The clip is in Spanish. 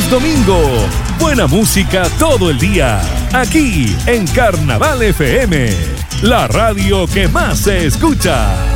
es domingo. Buena música todo el día. Aquí en Carnaval FM, la radio que más se escucha.